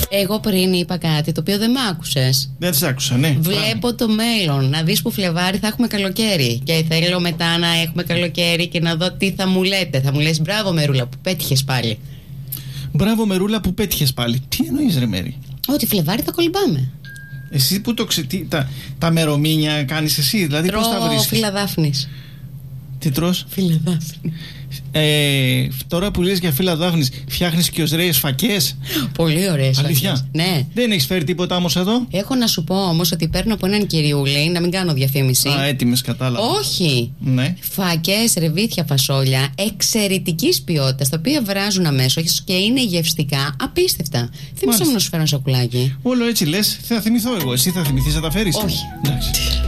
Εγώ πριν είπα κάτι το οποίο δεν μ' άκουσες. Δεν τις άκουσα, ναι. Βλέπω το μέλλον. Να δεις που Φλεβάρι θα έχουμε καλοκαίρι. Και θέλω μετά να έχουμε καλοκαίρι και να δω τι θα μου λέτε. Θα μου λες μπράβο Μερούλα που πέτυχες πάλι. Μπράβο Μερούλα που πέτυχες πάλι. Τι εννοείς ρε Μέρη? Ότι Φλεβάρι θα κολυμπάμε. Εσύ που τα μερομήνια κάνεις εσύ, δηλαδή πώς τα βρίσκεις? Τρώω φύλλα δάφνης. Τι τρως? Φύλλα δάφνη. Τώρα που λες για φύλλα δάφνης, φτιάχνεις και ωραίες φακές? Πολύ ωραίες φακές. Αλήθεια? Ναι. Δεν έχεις φέρει τίποτα όμως εδώ? Έχω να σου πω όμως ότι παίρνω από έναν κυριούλη, να μην κάνω διαφήμιση. Α, έτοιμες, κατάλαβα. Όχι. Ναι. Φακές, ρεβίθια, φασόλια εξαιρετικής ποιότητας, τα οποία βράζουν αμέσως και είναι γευστικά απίστευτα. Θύμισα μου να σου φέρω ένα σοκουλάκι. Όλο έτσι λες, θα θυμηθώ εγώ. Εσύ θα θυμηθείς να τα φέρεις? Όχι. Εντάξει.